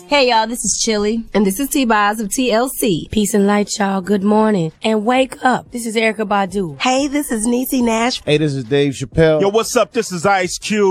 Hey, y'all, this is Chili. And this is T-Boz of TLC. Peace and light, y'all. Good morning. And wake up. This is Erykah Badu. Hey, this is Niecy Nash. Hey, this is Dave Chappelle. Yo, what's up? This is Ice Cube.